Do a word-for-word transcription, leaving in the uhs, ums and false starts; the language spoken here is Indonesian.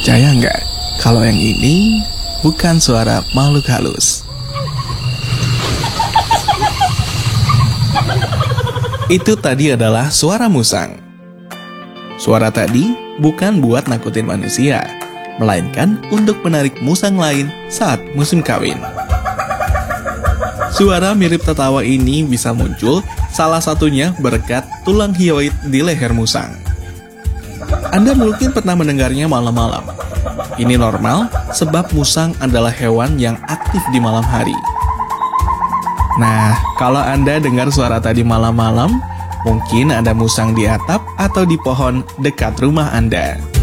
Percaya nggak kalau yang ini bukan suara makhluk halus? Itu tadi adalah suara musang. Suara tadi bukan buat nakutin manusia, melainkan untuk menarik musang lain saat musim kawin. Suara mirip tertawa ini bisa muncul salah satunya berkat tulang hyoid di leher musang. Anda mungkin pernah mendengarnya malam-malam. Ini normal sebab musang adalah hewan yang aktif di malam hari. Nah, kalau Anda dengar suara tadi malam-malam, mungkin ada musang di atap atau di pohon dekat rumah Anda.